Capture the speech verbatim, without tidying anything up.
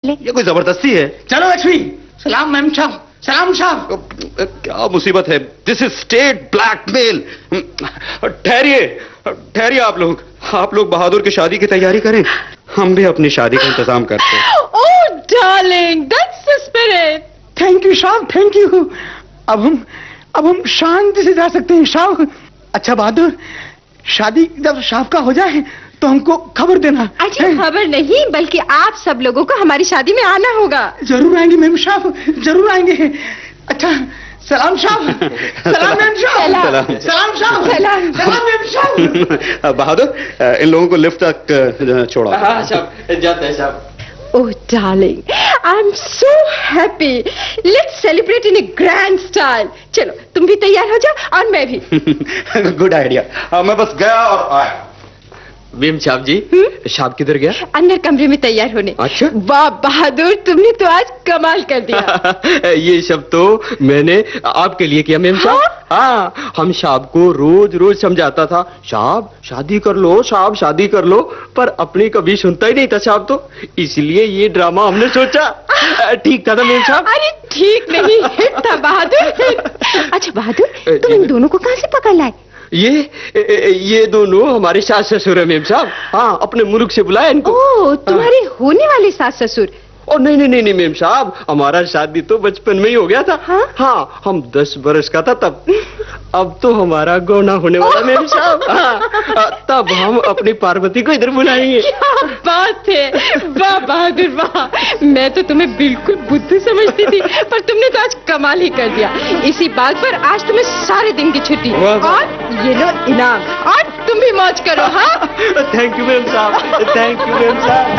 ले। ये कोई जबरदस्ती है। चलो लक्ष्मी। सलाम मैम साहब, सलाम साहब। क्या मुसीबत है? This is state blackmail. ठहरिए ठहरिए आप लोग, आप लोग बहादुर की शादी की तैयारी करें, हम भी अपनी शादी का इंतजाम करते हैं। ओह darling, that's the spirit. Thank you साहब, थैंक यू। अब हम अब हम शांति से जा सकते हैं साहब। अच्छा बहादुर, शादी जब साहब का हो जाए तो हमको खबर देना। अच्छा खबर नहीं, बल्कि आप सब लोगों को हमारी शादी में आना होगा। जरूर आएंगे मैम साहब, जरूर आएंगे। अच्छा सलाम साहब। सलाम मैम साहब। सलाम सलाम साहब। सलाम सलाम मैम साहब। बहादुर, इन लोगों को लिफ्ट तक छोड़ा। हाँ साहब, जाते हैं साहब। Oh darling, I'm so happy. Let's celebrate in a grand style. चलो तुम भी तैयार हो जाओ और मैं भी। Good idea. मैं बस गया और आया। मेम साहब जी, साहब किधर गया? अंदर कमरे में तैयार होने। अच्छा। वाह बहादुर, तुमने तो आज कमाल कर दिया। ये सब तो मैंने आपके लिए किया मेम साहब। हाँ, हम साहब को रोज रोज समझाता था, साहब शादी कर लो, साहब शादी कर लो, पर अपनी कभी सुनता ही नहीं था साहब, तो इसलिए ये ड्रामा हमने सोचा। ठीक था ना मेम साहब? अरे ठीक नहीं था बहादुर। अच्छा बहादुर, तुम इन दोनों को कहाँ से पकड़ लाए? ये ये दोनों हमारे सास ससुर है मेम साहब। हाँ, अपने मुल्क से बुलाया इनको। ओह, तुम्हारे होने वाले सास ससुर? और नहीं नहीं नहीं नहीं मेम साहब, हमारा शादी तो बचपन में ही हो गया था। हाँ? हाँ, हम दस बरस का था तब। अब तो हमारा गौना होने वाला मेम साहब। हाँ, तब हम अपनी पार्वती को इधर बुलाएंगे। क्या बात है, वाह बहादुर वाह। मैं तो तुम्हें बिल्कुल बुद्धू समझती थी, पर तुमने तो आज कमाल ही कर दिया। इसी बात पर आज तुम्हें सारे दिन की छुट्टी और ये लो इनाम, और तुम भी मौज करो। हाँ थैंक यू मेम साहब, थैंक यू मेम साहब।